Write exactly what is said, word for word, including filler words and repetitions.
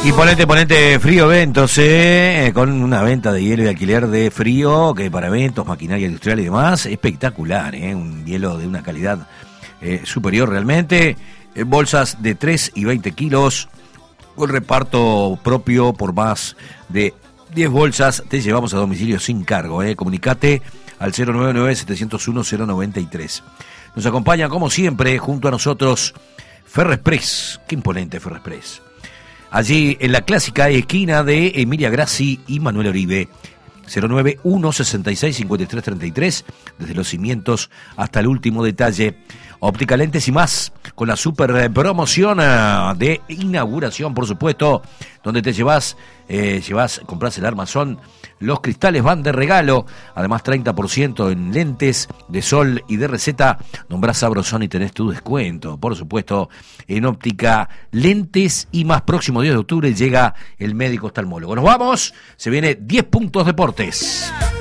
Y ponete, ponete frío eventos, eh, con una venta de hielo y alquiler de frío, que para eventos, maquinaria industrial y demás, espectacular, eh, un hielo de una calidad eh, superior realmente, eh, bolsas de tres y veinte kilos, con reparto propio por más de diez bolsas, te llevamos a domicilio sin cargo, eh, comunicate al cero nueve nueve, siete cero uno, cero nueve tres. Nos acompaña como siempre, junto a nosotros, Ferrexpress, qué imponente Ferrexpress. Allí en la clásica esquina de Emilia Grassi y Manuel Oribe, cero nueve uno, sesenta y seis, cincuenta y tres, treinta y tres, desde los cimientos hasta el último detalle. Óptica Lentes y más, con la super promoción de inauguración, por supuesto, donde te llevas, eh, llevas, compras el armazón, los cristales van de regalo, además treinta por ciento en lentes de sol y de receta, nombrás Sabrosón y tenés tu descuento, por supuesto, en Óptica Lentes y más. Próximo diez de octubre llega el médico oftalmólogo. Nos vamos, se viene diez puntos deportes.